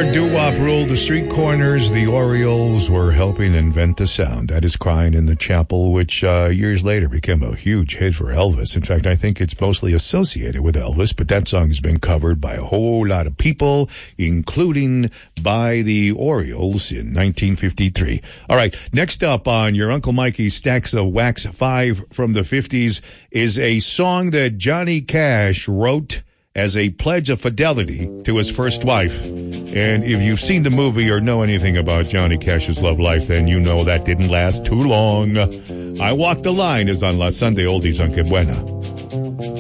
Before doo-wop ruled the street corners, the Orioles were helping invent the sound. That is Crying in the Chapel, which years later became a huge hit for Elvis. In fact, I think it's mostly associated with Elvis, but that song has been covered by a whole lot of people, including by the Orioles in 1953. All right, next up on your Uncle Mikey's Stacks of Wax 5 from the 50s is a song that Johnny Cash wrote as a pledge of fidelity to his first wife. And if you've seen the movie or know anything about Johnny Cash's love life, then you know that didn't last too long. I Walk the Line is on La Sunday Oldies on Que Buena.